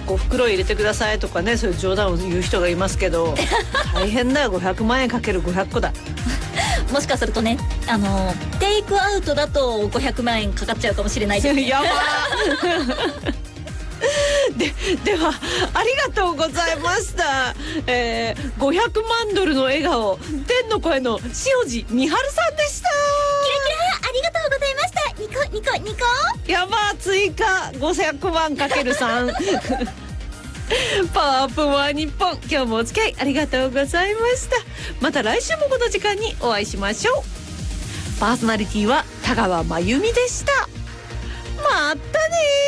こう袋入れてくださいとかね、そういう冗談を言う人がいますけど大変だよ、500万円かける500個だもしかするとね、テイクアウトだと500万円かかっちゃうかもしれないですね。 やばではありがとうございました、500万ドルの笑顔、天の声の塩地美春さんでした。 キラキラ、ありがとうございました。ニコニコニコ。 やば、追加500万かける3パワーアップは日本、今日もお付き合いありがとうございました。また来週もこの時間にお会いしましょう。パーソナリティは田川真由美でした。またね。